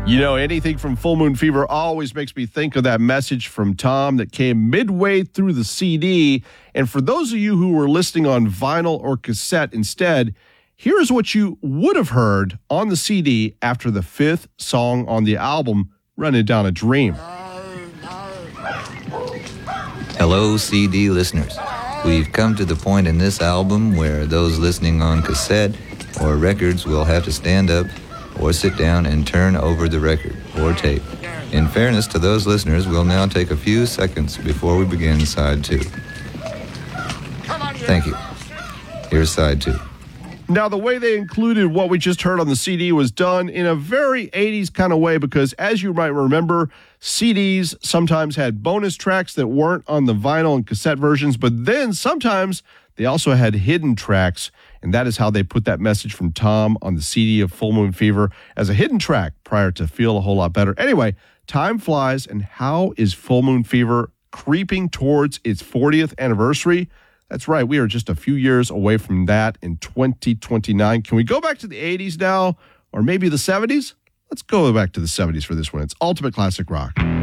You know, anything from Full Moon Fever always makes me think of that message from Tom that came midway through the CD. And for those of you who were listening on vinyl or cassette instead, here's what you would have heard on the CD after the fifth song on the album, Running Down a Dream. Hello, CD listeners. We've come to the point in this album where those listening on cassette or records will have to stand up or sit down and turn over the record or tape. In fairness to those listeners, we'll now take a few seconds before we begin side 2. Thank you. Here's side 2. Now, the way they included what we just heard on the CD was done in a very 80s kind of way because, as you might remember, CDs sometimes had bonus tracks that weren't on the vinyl and cassette versions, but then sometimes they also had hidden tracks, and that is how they put that message from Tom on the CD of Full Moon Fever as a hidden track prior to Feel a Whole Lot Better. Anyway, time flies, and how is Full Moon Fever creeping towards its 40th anniversary? That's right, we are just a few years away from that in 2029. Can we go back to the 80s now, or maybe the 70s? Let's go back to the 70s for this one. It's Ultimate Classic Rock.